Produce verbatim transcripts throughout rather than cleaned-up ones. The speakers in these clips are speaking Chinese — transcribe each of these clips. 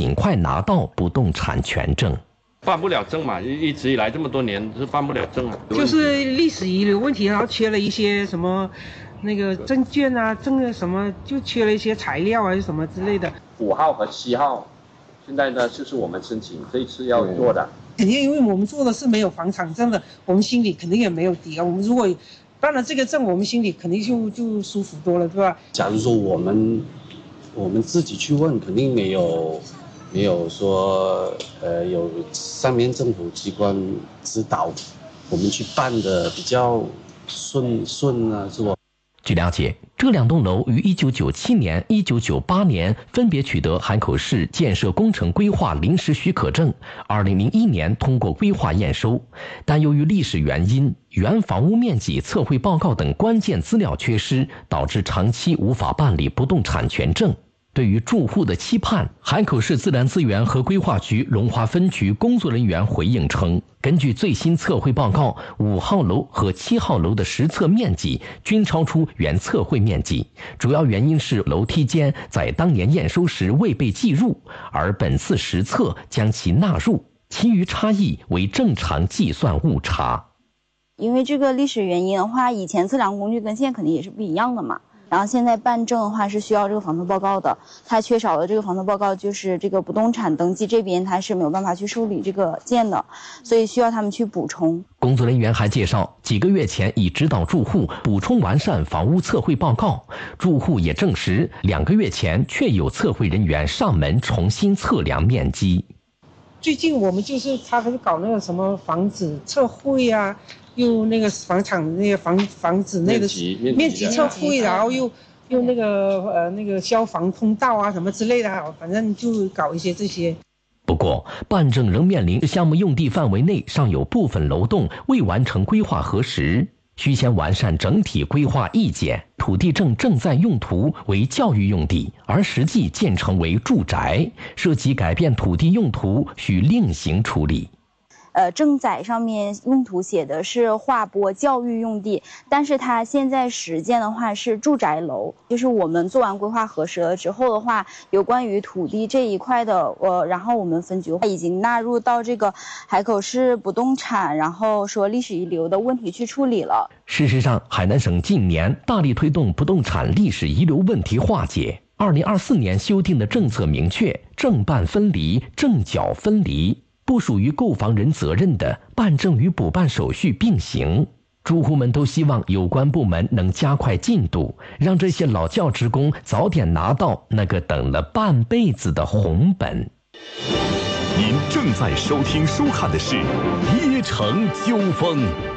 尽快拿到不动产权证。 办不了证嘛，一直以来这么多年是办不了证啊。 就是历史遗留问题，然后缺了一些什么那个证件啊，证的什么就缺了一些材料啊什么之类的。 五号和七号，现在呢就是我们申请这一次要做的。 肯定因为我们做的是没有房产证的，我们心里肯定也没有底啊。我们如果办了这个证，我们心里肯定就就舒服多了，对吧？ 假如说我们我们自己去问，肯定没有。没有说，呃，有上面政府机关指导，我们去办的比较顺顺啊，是吧？ 据了解，这两栋楼于一九九七年、一九九八年分别取得海口市建设工程规划临时许可证，二零零一年通过规划验收，但由于历史原因、原房屋面积测绘报告等关键资料缺失，导致长期无法办理不动产权证。对于住户的期盼，海口市自然资源和规划局龙华分局工作人员回应称，根据最新测绘报告，五号楼和七号楼的实测面积均超出原测绘面积，主要原因是楼梯间在当年验收时未被计入，而本次实测将其纳入，其余差异为正常计算误差。 因为这个历史原因的话，以前测量工具跟现在肯定也是不一样的嘛。然后现在办证的话是需要这个房测报告的，它缺少的这个房测报告就是这个不动产登记这边它是没有办法去受理这个件的，所以需要他们去补充。 工作人员还介绍，几个月前已指导住户补充完善房屋测绘报告，住户也证实，两个月前确有测绘人员上门重新测量面积。 最近我们就是他会搞那个什么房子测绘啊。又那个房产那个房房子内的面积测绘，然后又又那个呃那个消防通道啊什么之类的，反正就搞一些这些。 不过，办证仍面临项目用地范围内尚有部分楼栋未完成规划核实，需先完善整体规划意见。土地证正在用途为教育用地，而实际建成为住宅，涉及改变土地用途，需另行处理。 呃，正载上面用途写的是划拨教育用地，但是它现在实践的话是住宅楼。就是我们做完规划核实了之后的话，有关于土地这一块的，呃，然后我们分局已经纳入到这个海口市不动产，然后说历史遗留的问题去处理了。 事实上，海南省近年大力推动不动产历史遗留问题化解。二零二四年修订的政策明确，正办分离、正缴分离。不属于购房人责任的，办证与补办手续并行。住户们都希望有关部门能加快进度，让这些老教职工早点拿到那个等了半辈子的红本。 您正在收听收看的是《耶城纠纷》。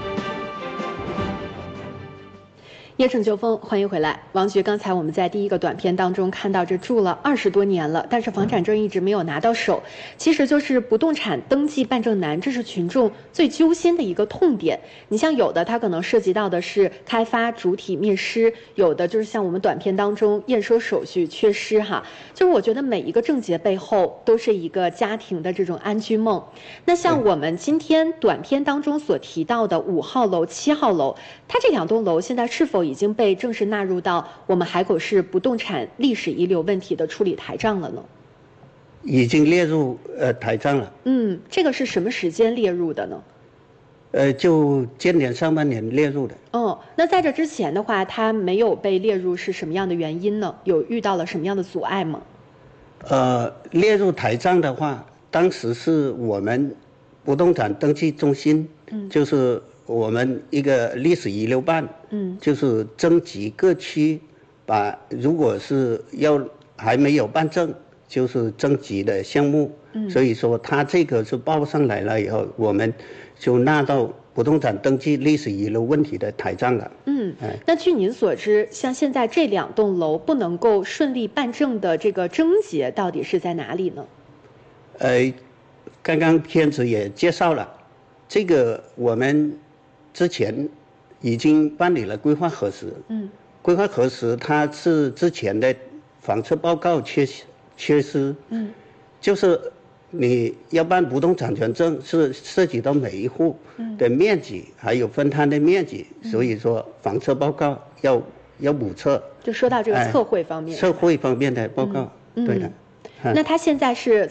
耶城纠纷，欢迎回来，王局。刚才我们在第一个短片当中看到，这住了二十多年了，但是房产证一直没有拿到手，其实就是不动产登记办证难，这是群众最揪心的一个痛点。你像有的它可能涉及到的是开发主体灭失，有的就是像我们短片当中验收手续缺失哈。就是我觉得每一个症结背后都是一个家庭的这种安居梦。那像我们今天短片当中所提到的五号楼、七号楼，它这两栋楼现在是否已经被正式纳入到我们海口市不动产历史遗留问题的处理台账了呢？ 已经列入呃台账了。 嗯，这个是什么时间列入的呢？ 呃，就今年上半年列入的。 哦，那在这之前的话，它没有被列入是什么样的原因呢？有遇到了什么样的阻碍吗？ 呃，列入台账的话，当时是我们不动产登记中心，嗯，就是我们一个历史遗留办，嗯，就是征集各区，把如果是要还没有办证，就是征集的项目，嗯，所以说他这个是报上来了以后，我们就纳到不动产登记历史遗留问题的台账了。 嗯，那据您所知，像现在这两栋楼不能够顺利办证的这个症结到底是在哪里呢？ 呃，刚刚片子也介绍了，这个我们之前已经办理了规划核实。嗯，规划核实它是之前的房测报告缺缺失。嗯，就是你要办不动产权证是涉及到每一户的面积，嗯，还有分摊的面积，嗯，所以说房测报告要要补测。 就说到这个测绘方面， 哎，测绘方面的报告，嗯，对的。 嗯，那他现在是